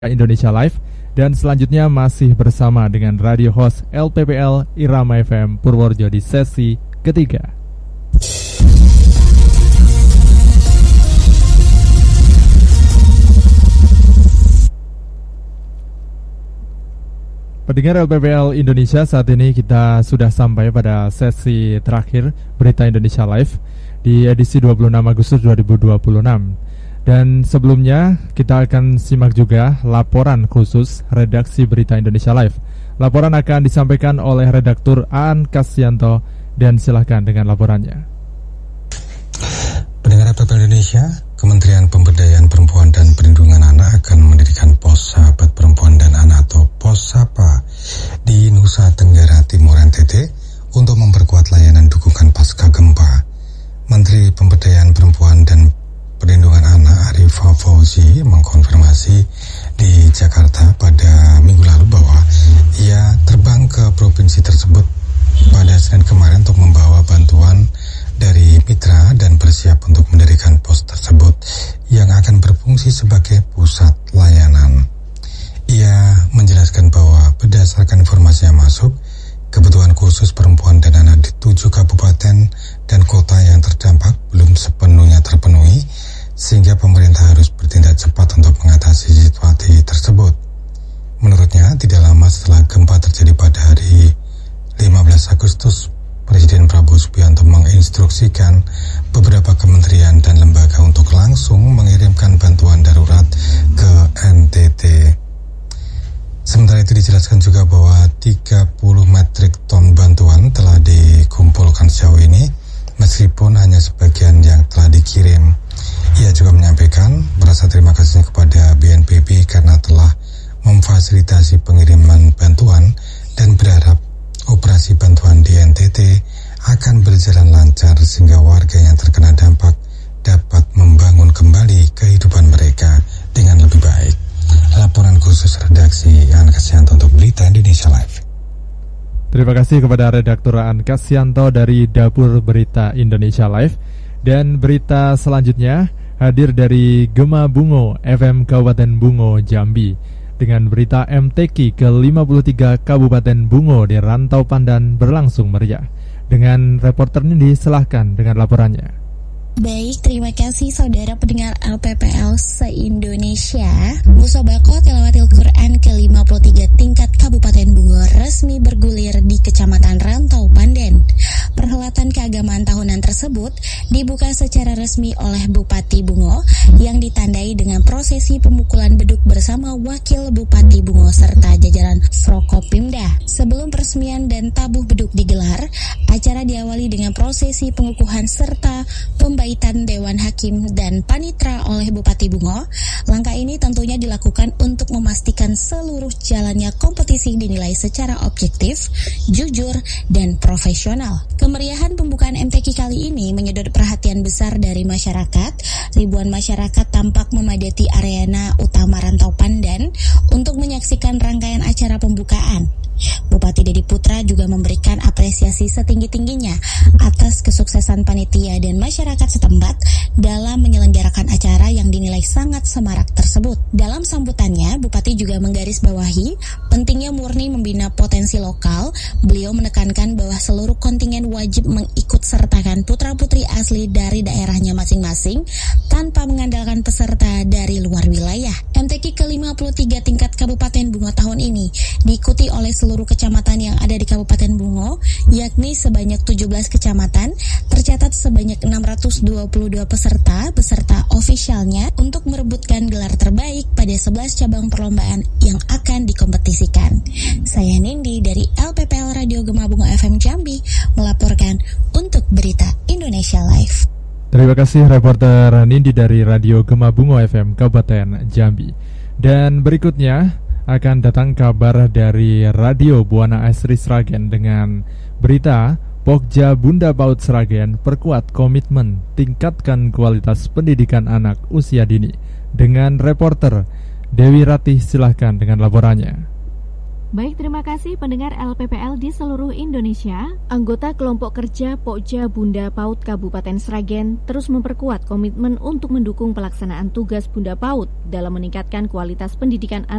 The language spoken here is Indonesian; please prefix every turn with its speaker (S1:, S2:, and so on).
S1: Indonesia Live, dan selanjutnya masih bersama dengan radio host LPPL Irama FM Purworejo di sesi ketiga. Pendengar LPPL Indonesia, saat ini kita sudah sampai pada sesi terakhir Berita Indonesia Live di edisi 26 Agustus 2026. Dan sebelumnya kita akan simak juga laporan khusus redaksi Berita Indonesia Live. Laporan akan disampaikan oleh redaktur Aan Kasyanto, dan silakan dengan laporannya.
S2: Pendengar LPPL Indonesia, Kementerian Pemberdayaan Perempuan dan Perlindungan Anak akan mendirikan Pos Sahabat Perempuan dan Anak atau Pos SAPA di Nusa Tenggara Timur NTT untuk memperkuat layanan dukungan pasca gempa. Menteri Pemberdayaan Perempuan dan Perlindungan Anak Arifah Fauzi mengkonfirmasi di Jakarta pada minggu lalu bahwa ia terbang ke provinsi tersebut pada Senin kemarin untuk membawa bantuan dari mitra dan bersiap untuk mendirikan pos tersebut yang akan berfungsi sebagai pusat layanan. Ia menjelaskan bahwa berdasarkan informasi yang masuk, kebutuhan khusus perempuan dan anak di 7 kabupaten dan kota yang terdampak belum sepenuhnya terpenuhi, sehingga pemerintah harus bertindak cepat untuk mengatasi situasi tersebut. Menurutnya, tidak lama setelah gempa terjadi pada hari 15 Agustus, Presiden Prabowo Subianto menginstruksikan beberapa kementerian dan lembaga untuk langsung mengirimkan bantuan darurat ke NTT. Sementara itu dijelaskan juga bahwa 30 metrik ton bantuan telah dikumpulkan sejauh ini, meskipun hanya sebagian yang telah dikirim. Ia juga menyampaikan merasa terima kasih kepada BNPB karena telah memfasilitasi pengiriman bantuan dan berharap operasi bantuan di NTT akan berjalan lancar sehingga warga yang terkena dampak dapat membangun kembali kehidupan mereka dengan lebih baik. Laporan khusus redaksi Aan Kasyanto untuk Berita Indonesia Live.
S1: Terima kasih kepada redaktur Aan Kasyanto dari Dapur Berita Indonesia Live. Dan berita selanjutnya hadir dari Gema Bungo FM Kabupaten Bungo, Jambi, dengan berita MTQ ke-53 Kabupaten Bungo di Rantau Pandan berlangsung meriah. Dengan reporter Nindi, silahkan dengan laporannya.
S3: Baik, terima kasih saudara pendengar LPPL se-Indonesia. Musobako Tilawatil Quran ke-53 tingkat Kabupaten Bungo resmi bergulir di Kecamatan Rantau Pandan. Perhelatan keagamaan tahunan tersebut dibuka secara resmi oleh Bupati Bungo yang ditandai dengan prosesi pemukulan beduk bersama Wakil Bupati Bungo serta jajaran Frokopimda. Sebelum peresmian dan tabuh beduk digelar, acara diawali dengan prosesi pengukuhan serta pembaitan Dewan Hakim dan Panitra oleh Bupati Bungo. Langkah ini tentunya dilakukan untuk memastikan seluruh jalannya kompetisi dinilai secara objektif, jujur, dan profesional. Kemeriahan pembukaan MTQ kali ini menyedot perhatian besar dari masyarakat. Ribuan masyarakat tampak memadati arena utama Rantau Pandan untuk menyaksikan rangkaian acara pembukaan. Bupati Dedi Putra juga memberikan apresiasi setinggi-tingginya atas kesuksesan panitia dan masyarakat setempat dalam menyelenggarakan acara yang dinilai sangat semarak tersebut. Dalam sambutannya, Bupati juga menggarisbawahi pentingnya murni membina potensi lokal. Beliau menekankan bahwa seluruh kontingen wajib mengikut sertakan putra-putri asli dari daerahnya masing-masing tanpa mengandalkan peserta dari luar wilayah. MTQ ke-53 tingkat Kabupaten Bungo tahun ini diikuti oleh seluruh kecamatan yang ada di Kabupaten Bungo, yakni sebanyak 17 kecamatan. Tercatat sebanyak 622 peserta beserta ofisialnya untuk merebutkan gelar terbaik pada 11 cabang perlombaan yang akan dikompetisikan. Saya Nindi dari LPPL Radio Gema Bungo FM Jambi melaporkan untuk Berita Indonesia Live.
S1: Terima kasih reporter Nindi dari Radio Gema Bungo FM Kabupaten Jambi. Dan berikutnya akan datang kabar dari Radio Buana Asri Sragen dengan berita Pokja Bunda Paut Sragen perkuat komitmen tingkatkan kualitas pendidikan anak usia dini. Dengan reporter Dewi Ratih, silahkan dengan laporannya.
S4: Baik, terima kasih pendengar LPPL di seluruh Indonesia. Anggota kelompok kerja Pokja Bunda PAUD Kabupaten Sragen terus memperkuat komitmen untuk mendukung pelaksanaan tugas Bunda PAUD dalam meningkatkan kualitas pendidikan anak